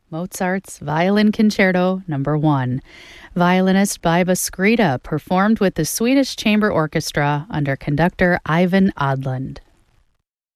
Mozart's Violin Concerto Number 1. Violinist Baiba Skrida performed with the Swedish Chamber Orchestra under conductor Ivan Odland.